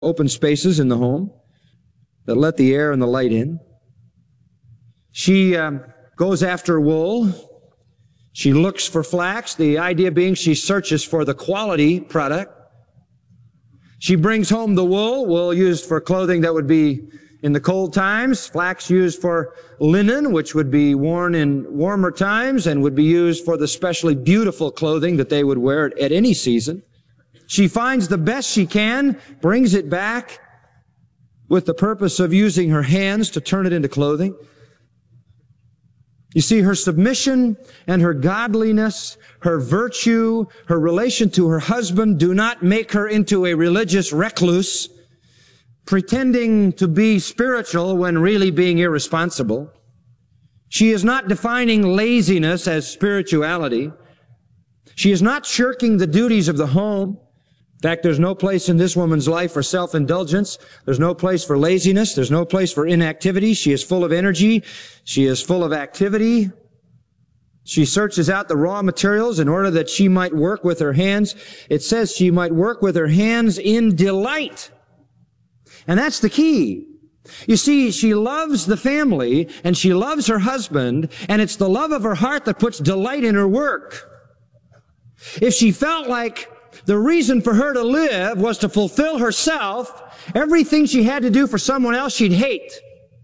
open spaces in the home that let the air and the light in. She goes after wool. She looks for flax, the idea being she searches for the quality product. She brings home the wool used for clothing that would be in the cold times, flax used for linen, which would be worn in warmer times and would be used for the specially beautiful clothing that they would wear at any season. She finds the best she can, brings it back with the purpose of using her hands to turn it into clothing. You see, her submission and her godliness, her virtue, her relation to her husband do not make her into a religious recluse, pretending to be spiritual when really being irresponsible. She is not defining laziness as spirituality. She is not shirking the duties of the home. In fact, there's no place in this woman's life for self-indulgence. There's no place for laziness. There's no place for inactivity. She is full of energy. She is full of activity. She searches out the raw materials in order that she might work with her hands. It says she might work with her hands in delight. And that's the key. You see, she loves the family and she loves her husband, and it's the love of her heart that puts delight in her work. If she felt like the reason for her to live was to fulfill herself, everything she had to do for someone else she'd hate.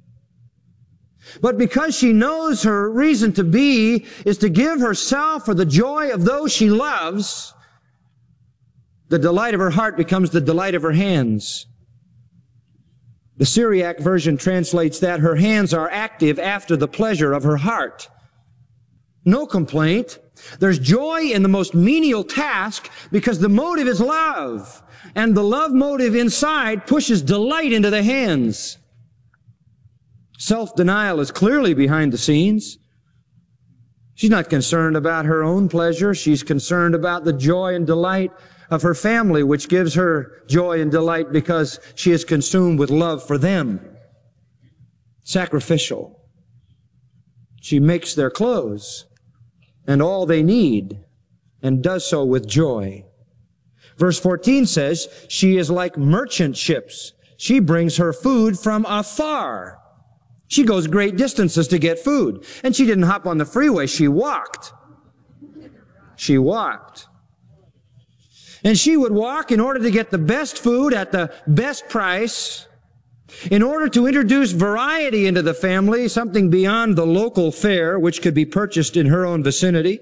But because she knows her reason to be is to give herself for the joy of those she loves, the delight of her heart becomes the delight of her hands. The Syriac version translates that her hands are active after the pleasure of her heart. No complaint. There's joy in the most menial task because the motive is love. And the love motive inside pushes delight into the hands. Self-denial is clearly behind the scenes. She's not concerned about her own pleasure. She's concerned about the joy and delight of her family, which gives her joy and delight because she is consumed with love for them. Sacrificial. She makes their clothes and all they need, and does so with joy. Verse 14 says, she is like merchant ships. She brings her food from afar. She goes great distances to get food. And she didn't hop on the freeway, she walked. She walked. And she would walk in order to get the best food at the best price, in order to introduce variety into the family, something beyond the local fare, which could be purchased in her own vicinity.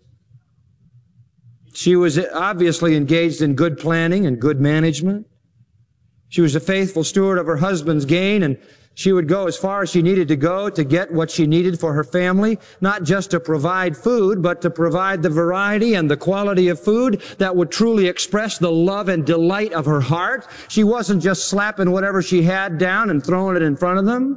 She was obviously engaged in good planning and good management. She was a faithful steward of her husband's gain, and she would go as far as she needed to go to get what she needed for her family, not just to provide food, but to provide the variety and the quality of food that would truly express the love and delight of her heart. She wasn't just slapping whatever she had down and throwing it in front of them.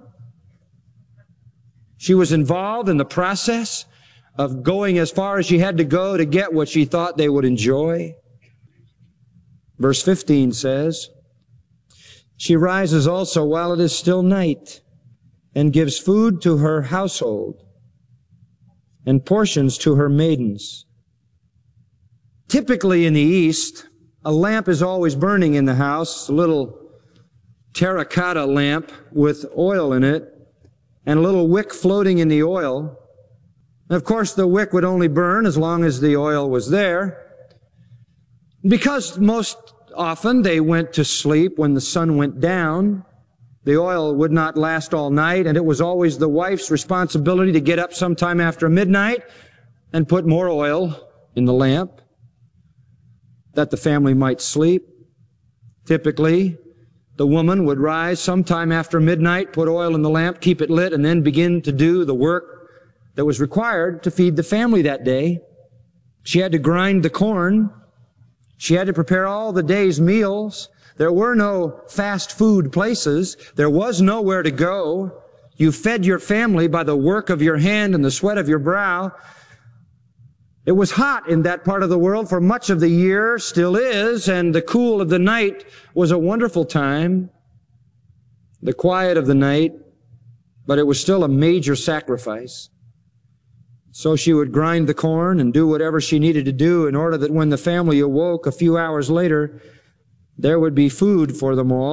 She was involved in the process of going as far as she had to go to get what she thought they would enjoy. Verse 15 says, she rises also while it is still night and gives food to her household and portions to her maidens. Typically in the East, a lamp is always burning in the house, a little terracotta lamp with oil in it and a little wick floating in the oil. And of course, the wick would only burn as long as the oil was there. Because most often they went to sleep when the sun went down, the oil would not last all night, and it was always the wife's responsibility to get up sometime after midnight and put more oil in the lamp that the family might sleep. Typically, the woman would rise sometime after midnight, put oil in the lamp, keep it lit, and then begin to do the work that was required to feed the family that day. She had to grind the corn. She had to prepare all the day's meals. There were no fast food places. There was nowhere to go. You fed your family by the work of your hand and the sweat of your brow. It was hot in that part of the world for much of the year, still is, and the cool of the night was a wonderful time. The quiet of the night, but it was still a major sacrifice. So she would grind the corn and do whatever she needed to do in order that when the family awoke a few hours later, there would be food for them all.